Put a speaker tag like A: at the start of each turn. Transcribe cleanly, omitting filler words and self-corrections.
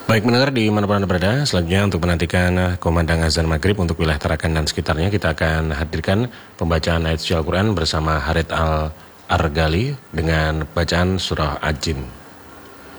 A: Baik mendengar di manapun Anda berada, selanjutnya untuk menantikan kumandang azan maghrib untuk wilayah Tarakan dan sekitarnya, kita akan hadirkan pembacaan ayat suci Al-Quran bersama Harith Al-Argali dengan bacaan surah Al-Jin.